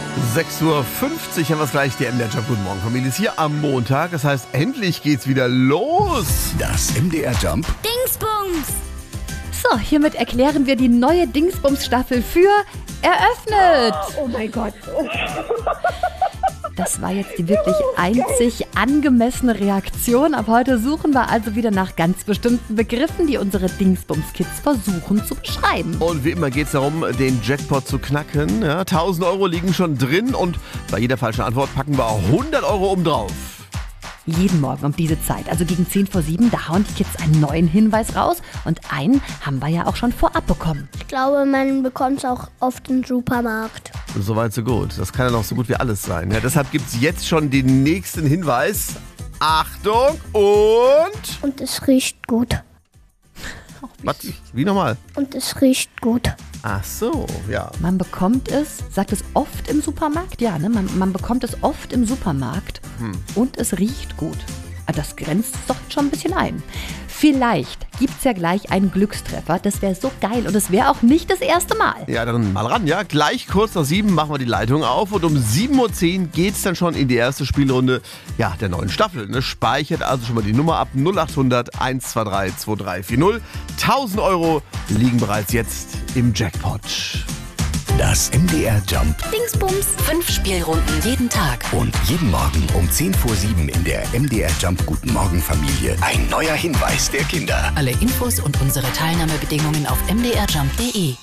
6:50 Uhr haben wir es gleich. Der MDR Jump Guten Morgen Familie ist hier am Montag. Das heißt, endlich geht's wieder los. Das MDR Jump Dingsbums! So, hiermit erklären wir die neue Dingsbums-Staffel für eröffnet. Oh mein Gott. Das war jetzt die wirklich einzig angemessene Reaktion. Ab heute suchen wir also wieder nach ganz bestimmten Begriffen, die unsere Dingsbums-Kids versuchen zu beschreiben. Und wie immer geht's darum, den Jackpot zu knacken. Ja, 1.000 Euro liegen schon drin und bei jeder falschen Antwort packen wir auch 100 Euro obendrauf. Jeden Morgen um diese Zeit, also gegen 6:50, da hauen die Kids einen neuen Hinweis raus. Und einen haben wir ja auch schon vorab bekommen. Ich glaube, man bekommt es auch oft im Supermarkt. Soweit so gut. Das kann ja noch so gut wie alles sein. Ja, deshalb gibt's jetzt schon den nächsten Hinweis. Achtung und... Und es riecht gut. Was? Wie nochmal? Und es riecht gut. Ach so, ja. Man bekommt es, sagt es oft im Supermarkt? Ja, ne? Man bekommt es oft im Supermarkt und es riecht gut. Das grenzt doch schon ein bisschen ein. Vielleicht gibt es ja gleich einen Glückstreffer. Das wäre so geil und es wäre auch nicht das erste Mal. Ja, dann mal ran, ja. Gleich kurz nach 7 machen wir die Leitung auf und um 7:10 Uhr geht's dann schon in die erste Spielrunde der neuen Staffel. Ne? Speichert also schon mal die Nummer ab 0800 123 2340. 1.000 Euro liegen bereits jetzt im Jackpot. Das MDR Jump Dingsbums! 5 Spielrunden jeden Tag. und jeden Morgen um 6:10 in der MDR Jump Guten Morgen Familie ein neuer Hinweis der Kinder. Alle Infos und unsere Teilnahmebedingungen auf mdrjump.de.